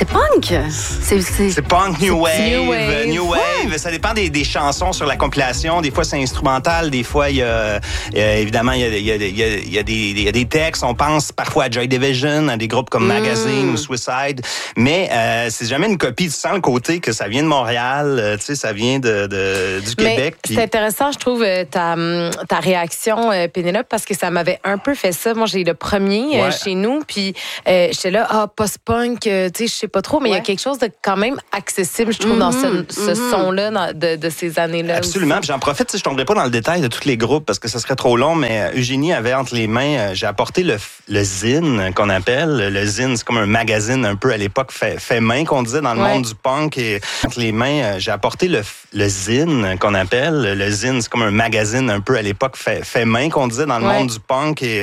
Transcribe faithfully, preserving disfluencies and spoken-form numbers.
C'est punk. C'est, c'est... c'est punk, new wave, new wave. New wave. Ouais. Ça dépend des, des chansons sur la compilation. Des fois, c'est instrumental. Des fois, il y a, euh, évidemment, il y a, il y a, il y a, il y a des, il y a des textes. On pense parfois à Joy Division, à des groupes comme mm. Magazine ou Suicide. Mais euh, c'est jamais une copie. Tu sens le côté que ça vient de Montréal, euh, tu sais, ça vient de, de du Mais Québec. C'est puis... intéressant, je trouve, ta, ta réaction, Pénélope, parce que ça m'avait un peu fait ça. Moi, j'ai le premier ouais. euh, chez nous, puis euh, j'étais là, ah, post-punk, euh, tu sais, je sais pas trop, mais il ouais. y a quelque chose de quand même accessible, je trouve, mm-hmm. dans ce, ce mm-hmm. son-là dans, de, de ces années-là. Absolument. Puis j'en profite, je tomberai pas dans le détail de tous les groupes parce que ça serait trop long, mais Eugénie avait entre les mains, euh, j'ai apporté le, le zine qu'on appelle. Le zine, c'est comme un magazine un peu à l'époque fait, fait main qu'on disait dans le ouais. monde du punk. Et entre les mains, euh, j'ai apporté le, le zine qu'on appelle. Le zine, c'est comme un magazine un peu à l'époque fait, fait main qu'on disait dans le ouais. monde du punk. Et